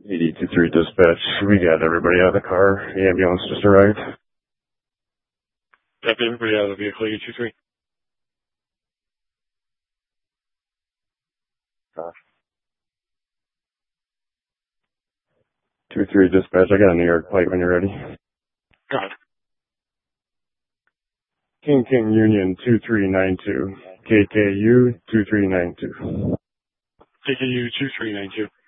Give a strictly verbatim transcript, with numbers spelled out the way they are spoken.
eighty two three dispatch. We got everybody out of the car. The ambulance just arrived. Got everybody out of the vehicle, eighty two three. two three dispatch. I got a New York plate when you're ready. Go ahead. King King Union two three nine two. K K U two three nine two. K K U two three nine two.